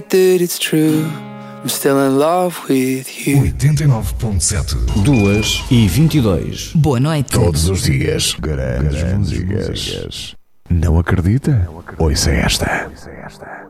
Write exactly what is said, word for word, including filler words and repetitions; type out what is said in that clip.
that it's true. I'm still in love with you. oitenta e nove ponto sete. duas e vinte e dois. Boa noite. Todos os dias, grandes músicas. Não acredita? Ouça esta.